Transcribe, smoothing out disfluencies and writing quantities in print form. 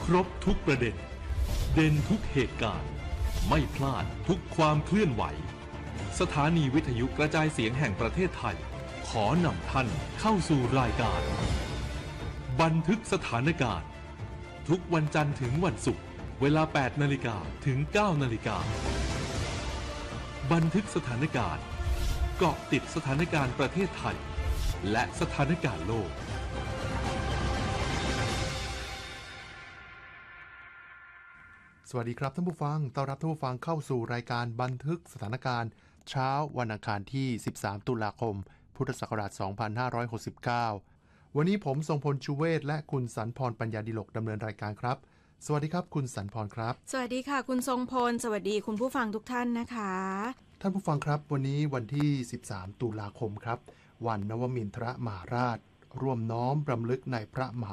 ครบทุกประเด็นเด่นทุกเหตุการณ์ไม่พลาดทุกความเคลื่อนไหวสถานีวิทยุกระจายเสียงแห่งประเทศไทยขอนำท่านเข้าสู่รายการบันทึกสถานการณ์ทุกวันจันทร์ถึงวันศุกร์เวลา 8 นาฬิกาถึง 9 นาฬิกาบันทึกสถานการณ์เกาะติดสถานการณ์ประเทศไทยและสถานการณ์โลกสวัสดีครับท่านผู้ฟังต้อนรับท่านผู้ฟังเข้าสู่รายการบันทึกสถานการณ์เช้าวันอังคารที่13ตุลาคมพุทธศักราช2569วันนี้ผมทรงพลชูเวศและคุณสรรพรปัญญาดิลกดำเนินรายการครับสวัสดีครับคุณสรรพรครับสวัสดีค่ะคุณทรงพลสวัสดีคุณผู้ฟังทุกท่านนะคะท่านผู้ฟังครับวันนี้วันที่13ตุลาคมครับวันนวมินทรมหาราชร่วมน้อมรำลึกในพระมห